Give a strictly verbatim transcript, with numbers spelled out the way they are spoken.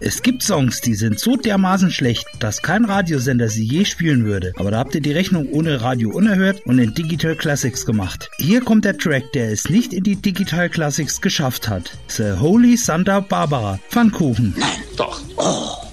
Es gibt Songs, die sind so dermaßen schlecht, dass kein Radiosender sie je spielen würde. Aber da habt ihr die Rechnung ohne Radio unerhört und in Digital Classics gemacht. Hier kommt der Track, der es nicht in die Digital Classics geschafft hat. The Holy Santa Barbara. Pfannkuchen. Nein, doch. Oh.